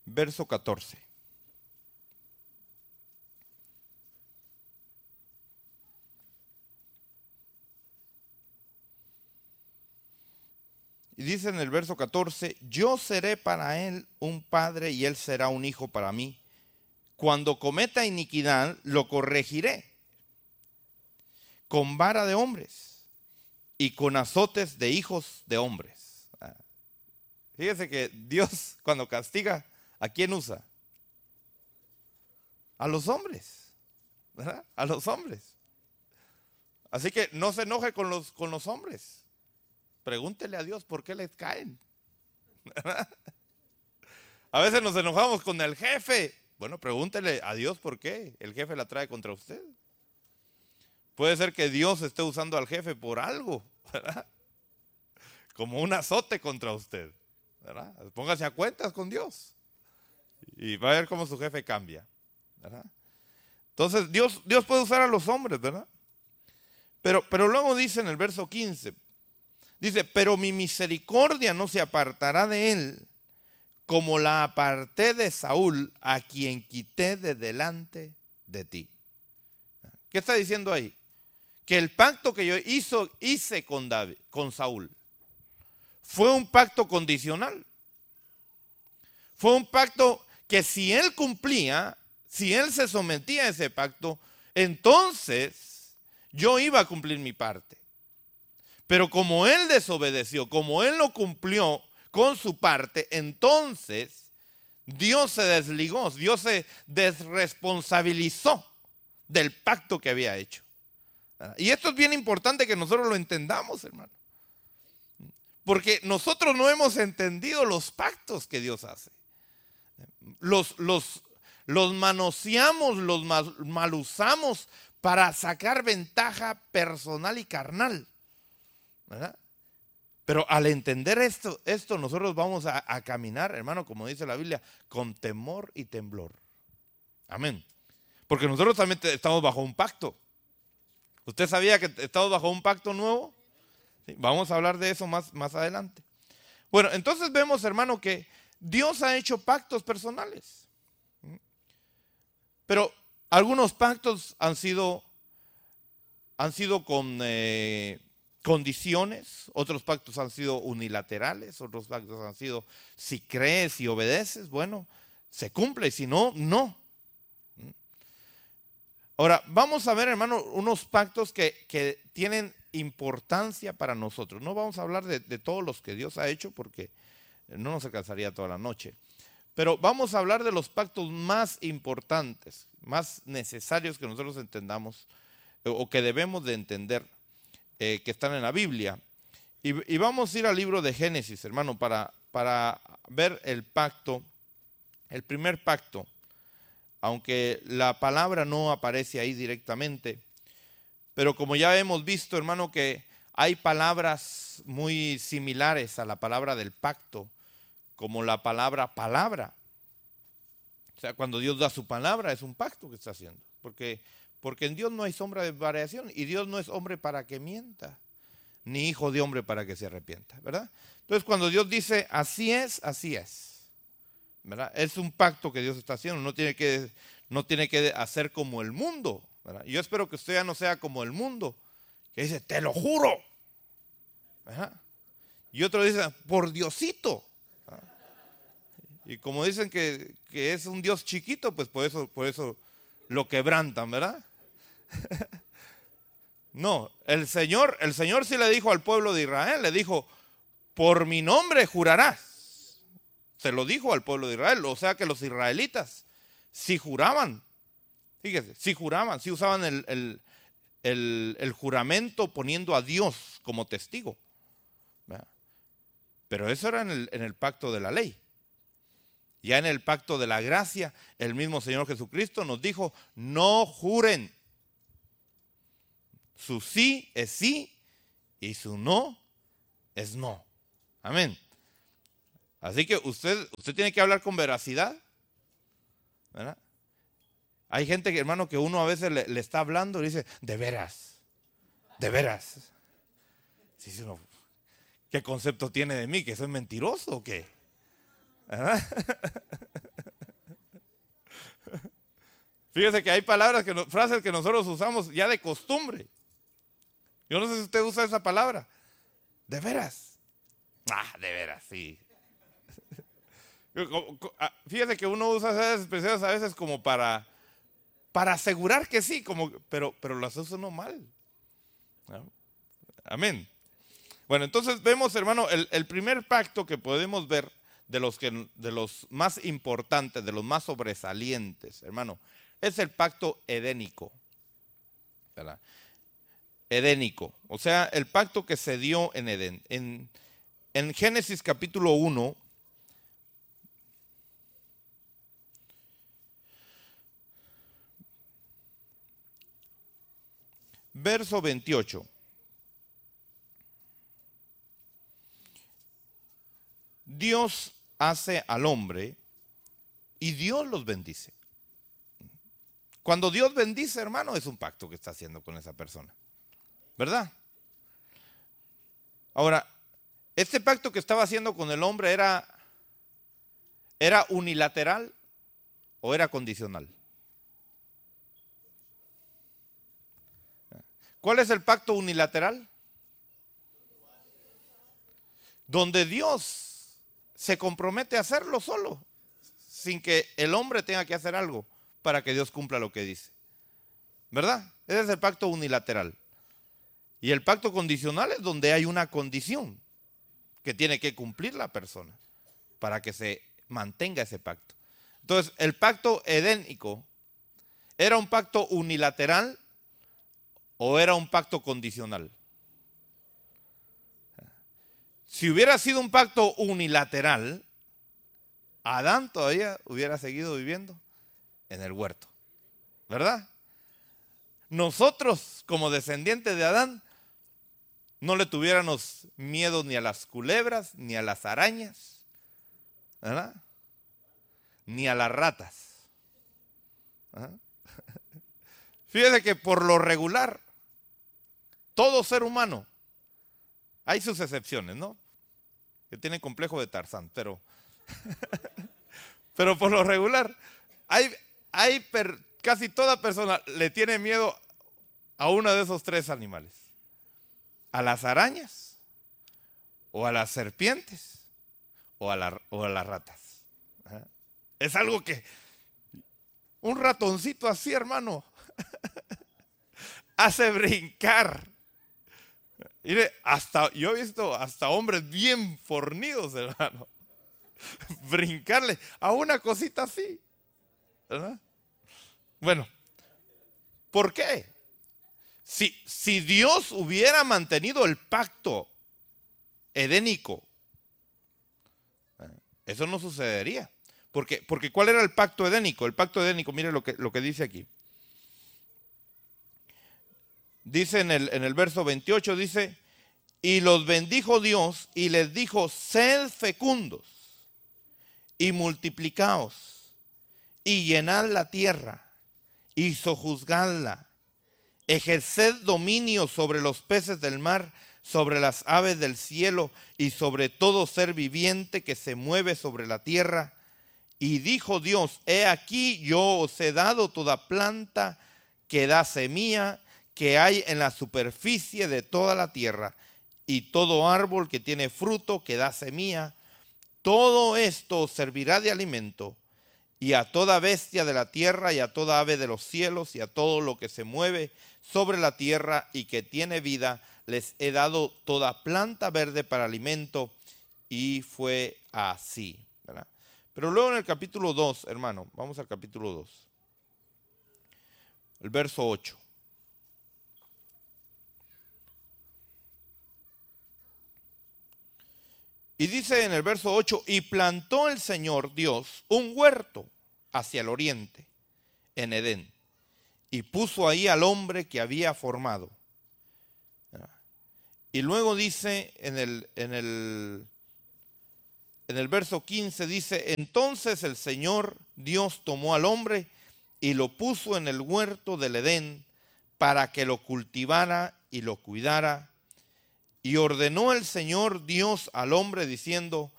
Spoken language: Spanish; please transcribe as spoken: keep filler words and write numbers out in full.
verso catorce. Y dice en el verso catorce, yo seré para él un padre y él será un hijo para mí. Cuando cometa iniquidad, lo corregiré con vara de hombres y con azotes de hijos de hombres. Ah, fíjese que Dios cuando castiga, ¿a quién usa? A los hombres, ¿verdad? A los hombres. Así que no se enoje con los, con los hombres. Pregúntele a Dios por qué les caen. ¿Verdad? A veces nos enojamos con el jefe. Bueno, pregúntele a Dios por qué el jefe la trae contra usted. Puede ser que Dios esté usando al jefe por algo, ¿verdad? Como un azote contra usted, ¿verdad? Póngase a cuentas con Dios y va a ver cómo su jefe cambia, ¿verdad? Entonces Dios, Dios puede usar a los hombres, ¿verdad? Pero, pero luego dice en el verso quince, dice, pero mi misericordia no se apartará de él, como la aparté de Saúl, a quien quité de delante de ti. ¿Qué está diciendo ahí? Que el pacto que yo hizo, hice con David, con Saúl, fue un pacto condicional. Fue un pacto que si él cumplía, si él se sometía a ese pacto, entonces yo iba a cumplir mi parte. Pero como él desobedeció, como él no cumplió con su parte, entonces Dios se desligó, Dios se desresponsabilizó del pacto que había hecho. Y esto es bien importante que nosotros lo entendamos, hermano. Porque nosotros no hemos entendido los pactos que Dios hace. Los, los, los manoseamos, los mal, mal usamos para sacar ventaja personal y carnal, ¿verdad? Pero al entender esto, esto nosotros vamos a, a caminar, hermano, como dice la Biblia, con temor y temblor. Amén. Porque nosotros también estamos bajo un pacto. ¿Usted sabía que estamos bajo un pacto nuevo? Sí, vamos a hablar de eso más, más adelante. Bueno, entonces vemos, hermano, que Dios ha hecho pactos personales. Pero algunos pactos han sido, han sido con eh, condiciones, otros pactos han sido unilaterales, otros pactos han sido si crees y obedeces, bueno, se cumple, y si no, no. Ahora, vamos a ver, hermano, unos pactos que, que tienen importancia para nosotros. No vamos a hablar de, de todos los que Dios ha hecho porque no nos alcanzaría toda la noche. Pero vamos a hablar de los pactos más importantes, más necesarios que nosotros entendamos o que debemos de entender, eh, que están en la Biblia. Y, y vamos a ir al libro de Génesis, hermano, para, para ver el pacto, el primer pacto. Aunque la palabra no aparece ahí directamente, pero como ya hemos visto, hermano, que hay palabras muy similares a la palabra del pacto, como la palabra palabra. O sea, cuando Dios da su palabra es un pacto que está haciendo, porque, porque en Dios no hay sombra de variación y Dios no es hombre para que mienta, ni hijo de hombre para que se arrepienta, ¿verdad? Entonces cuando Dios dice así es, así es. ¿Verdad? Es un pacto que Dios está haciendo, no tiene que, no tiene que hacer como el mundo, ¿verdad? Yo espero que usted ya no sea como el mundo, que dice, te lo juro, ¿verdad? Y otro dice, por Diosito, ¿verdad? Y como dicen que, que es un Dios chiquito, pues por eso, por eso lo quebrantan, ¿verdad? No, el Señor, el Señor sí le dijo al pueblo de Israel, le dijo, por mi nombre jurarás. Se lo dijo al pueblo de Israel, o sea que los israelitas si juraban, fíjese, si juraban, si usaban el, el, el, el juramento poniendo a Dios como testigo, ¿verdad? Pero eso era en el, en el pacto de la ley. Ya en el pacto de la gracia, el mismo Señor Jesucristo nos dijo, no juren. Su sí es sí y su no es no. Amén. Así que usted, usted tiene que hablar con veracidad, ¿verdad? Hay gente, que, hermano, que uno a veces le, le está hablando y dice, de veras, de veras. Sí, sí, no. ¿Qué concepto tiene de mí? ¿Que soy mentiroso o qué? ¿Verdad? Fíjese que hay palabras, que no- frases que nosotros usamos ya de costumbre. Yo no sé si usted usa esa palabra. ¿De veras? Ah, de veras, sí. Fíjese que uno usa esas expresiones a veces como para, para asegurar que sí, como, pero, pero las usa uno mal. ¿No? Amén. Bueno, entonces vemos, hermano, el, el primer pacto que podemos ver de los, que, de los más importantes, de los más sobresalientes, hermano, es el pacto edénico. ¿Verdad? Edénico, o sea, el pacto que se dio en Edén. En, en Génesis capítulo uno, verso veintiocho. Dios hace al hombre y Dios los bendice. Cuando Dios bendice, hermano, es un pacto que está haciendo con esa persona, ¿verdad? Ahora, este pacto que estaba haciendo con el hombre era, ¿era unilateral o era condicional? ¿Cuál es el pacto unilateral? Donde Dios se compromete a hacerlo solo, sin que el hombre tenga que hacer algo para que Dios cumpla lo que dice. ¿Verdad? Ese es el pacto unilateral. Y el pacto condicional es donde hay una condición que tiene que cumplir la persona para que se mantenga ese pacto. Entonces, el pacto edénico, ¿era un pacto unilateral o era un pacto condicional? Si hubiera sido un pacto unilateral, Adán todavía hubiera seguido viviendo en el huerto, ¿verdad? Nosotros, como descendientes de Adán, no le tuviéramos miedo ni a las culebras, ni a las arañas, ¿verdad? Ni a las ratas. ¿Verdad? Fíjese que por lo regular, todo ser humano, hay sus excepciones, ¿no? Que tienen complejo de Tarzán, pero, pero por lo regular, hay, hay per, casi toda persona le tiene miedo a uno de esos tres animales. A las arañas, o a las serpientes, o a, la, o a las ratas. ¿Ah? Es algo que, un ratoncito así, hermano, hace brincar. Mire, hasta, yo he visto hasta hombres bien fornidos, hermano, brincarle a una cosita así, ¿verdad? Bueno, ¿por qué? Si, si Dios hubiera mantenido el pacto edénico, eso no sucedería. Porque, porque ¿cuál era el pacto edénico? El pacto edénico, mire lo que, lo que dice aquí. Dice en el, en el verso veintiocho, dice, y los bendijo Dios y les dijo, sed fecundos y multiplicaos y llenad la tierra y sojuzgadla. Ejerced dominio sobre los peces del mar, sobre las aves del cielo y sobre todo ser viviente que se mueve sobre la tierra. Y dijo Dios, he aquí yo os he dado toda planta que da semilla que hay en la superficie de toda la tierra y todo árbol que tiene fruto que da semilla. Todo esto os servirá de alimento. Y a toda bestia de la tierra y a toda ave de los cielos y a todo lo que se mueve sobre la tierra y que tiene vida, les he dado toda planta verde para alimento. Y fue así, ¿verdad? Pero luego en el capítulo dos, hermano, vamos al capítulo dos, el verso ocho. Y dice en el verso ocho, y plantó el Señor Dios un huerto hacia el oriente, en Edén, y puso ahí al hombre que había formado. Y luego dice en el, en el, en el verso quince, dice, entonces el Señor Dios tomó al hombre y lo puso en el huerto del Edén para que lo cultivara y lo cuidara. Y ordenó el Señor Dios al hombre diciendo,